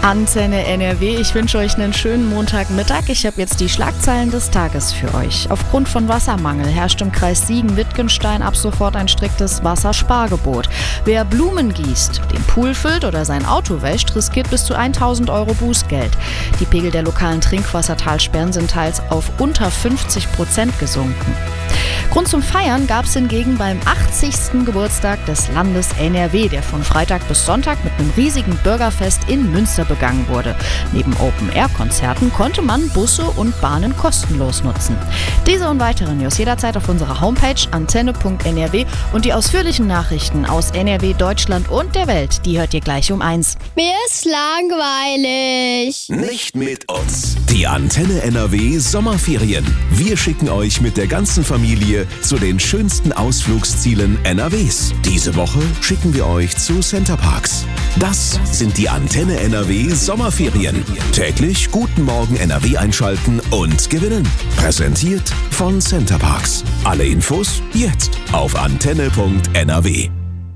Antenne NRW, ich wünsche euch einen schönen Montagmittag. Ich habe jetzt die Schlagzeilen des Tages für euch. Aufgrund von Wassermangel herrscht im Kreis Siegen-Wittgenstein ab sofort ein striktes Wasserspargebot. Wer Blumen gießt, den Pool füllt oder sein Auto wäscht, riskiert bis zu 1.000 € Bußgeld. Die Pegel der lokalen Trinkwassertalsperren sind teils auf unter 50% gesunken. Grund zum Feiern gab es hingegen beim 80. Geburtstag des Landes NRW, der von Freitag bis Sonntag mit einem riesigen Bürgerfest in Münster begangen wurde. Neben Open-Air-Konzerten konnte man Busse und Bahnen kostenlos nutzen. Diese und weitere News jederzeit auf unserer Homepage antenne.nrw und die ausführlichen Nachrichten aus NRW, Deutschland und der Welt, die hört ihr gleich um 1. Mir ist langweilig. Nicht mit uns. Die Antenne NRW Sommerferien. Wir schicken euch mit der ganzen Familie zu den schönsten Ausflugszielen NRWs. Diese Woche schicken wir euch zu Centerparks. Das sind die Antenne NRW Sommerferien. Täglich Guten Morgen NRW einschalten und gewinnen. Präsentiert von Centerparks. Alle Infos jetzt auf antenne.nrw.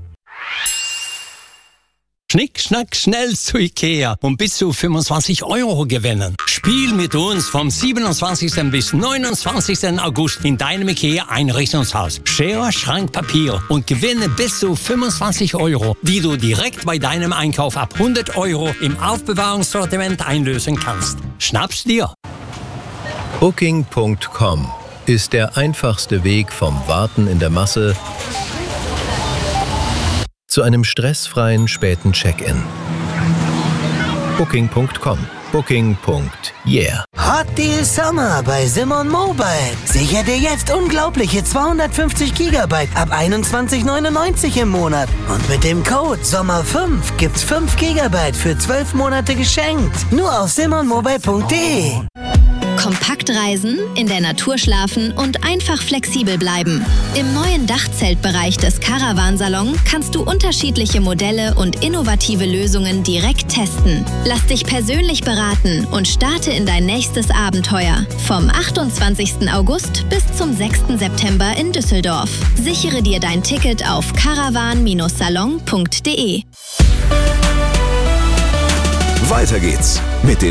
Schnick, schnack, schnell zu Ikea und bis zu 25 € gewinnen. Spiel mit uns vom 27. bis 29. August in deinem Ikea-Einrichtungshaus. Schere, Schrank, Papier und gewinne bis zu 25 €, die du direkt bei deinem Einkauf ab 100 € im Aufbewahrungssortiment einlösen kannst. Schnapp's dir! Booking.com ist der einfachste Weg vom Warten in der Masse zu einem stressfreien späten Check-in. Booking.com. Booking.yeah. Hot Deal Summer bei Simon Mobile. Sicher dir jetzt unglaubliche 250 GB ab 21,99 im Monat. Und mit dem Code SOMMER5 gibt's 5 GB für 12 Monate geschenkt. Nur auf simonmobile.de. Kompakt reisen, in der Natur schlafen und einfach flexibel bleiben. Im neuen Dachzeltbereich des Caravan-Salon kannst du unterschiedliche Modelle und innovative Lösungen direkt testen. Lass dich persönlich beraten und starte in dein nächstes Abenteuer. Vom 28. August bis zum 6. September in Düsseldorf. Sichere dir dein Ticket auf caravan-salon.de. Weiter geht's mit den